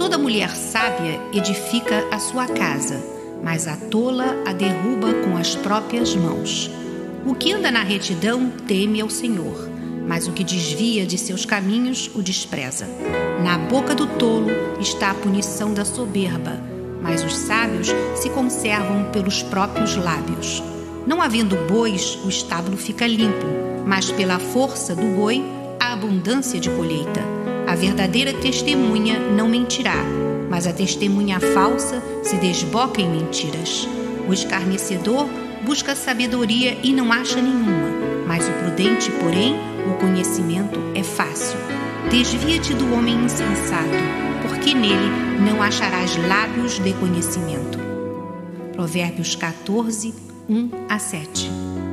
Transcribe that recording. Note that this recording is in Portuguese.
Toda mulher sábia edifica a sua casa, mas a tola a derruba com as próprias mãos. O que anda na retidão teme ao Senhor, mas o que desvia de seus caminhos o despreza. Na boca do tolo está a punição da soberba, mas os sábios se conservam pelos próprios lábios. Não havendo bois, o estábulo fica limpo, mas pela força do boi, a abundância de colheita. A verdadeira testemunha não mentirá, mas a testemunha falsa se desboca em mentiras. O escarnecedor busca sabedoria e não acha nenhuma, mas o prudente, porém, o conhecimento é fácil. Desvia-te do homem insensato, porque nele não acharás lábios de conhecimento. Provérbios 14, 1-7.